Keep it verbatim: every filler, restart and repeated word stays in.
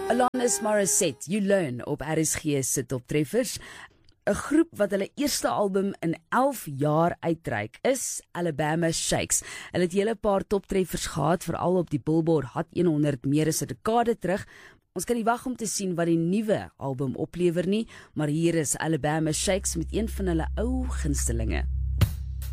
Alanis Morissette, You Learn op R S G se Toptreffers. 'n Groep wat hulle eerste album in elf jaar uitreik is Alabama Shakes. Hulle het 'n hele paar toptreffers gehad, veral op die Billboard Hot honderd meer as 'n dekade terug. Ons kan nie wag om te sien wat die nuwe album oplewer nie, maar hier is Alabama Shakes met een van hulle ou gunstelinge.